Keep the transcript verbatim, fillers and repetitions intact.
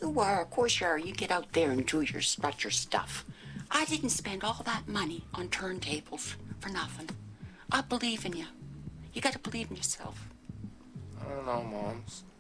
You are, of course you are. You get out there and do your, strut your stuff. I didn't spend all that money on turntables for nothing. I believe in you. You got to believe in yourself. I don't know, Moms.